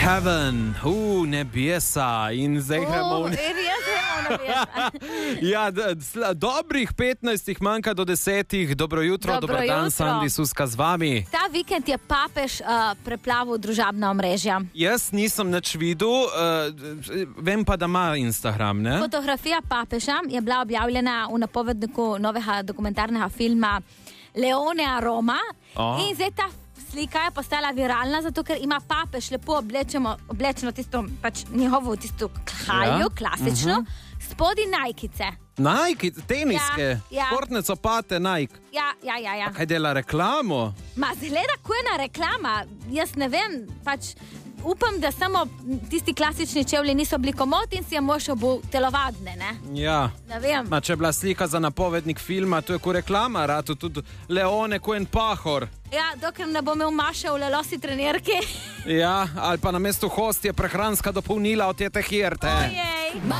Heaven, nebesa in zdaj gremo v ja, dobrih 15 manjka do 10. Dobro jutro, dober dan, Sandi Suska z vami. Ta vikend je papež preplavil družabna omrežja. Jaz nisem nič videl, vem pa, da ima Instagram, ne? Fotografija papeža je bila objavljena v napovedniku novega dokumentarnega filma Leone a Roma. In zdaj ta slika je postala viralna, zato ker ima papež lepo oblečeno tisto, pač njegovo tisto haljo, klasično, spodaj najkice. Nike, teniske, športne copate, Nike. Ja. Kaj dela reklamo? Ma zgleda, ko je na reklama, jaz ne vem, pač upam, da samo tisti klasični čevlji niso bili komot in si je mož obul telovadne, ne? Ja. Ne vem. Ma če je bila slika za napovednik filma, to je ko reklama, rado tudi Leone, ko en pahor. Ja, dokler ne bo imel Maše v lelosi trenirki. Ja, ali pa na mestu hostje prehranska dopolnila od tete hirte. Ojej.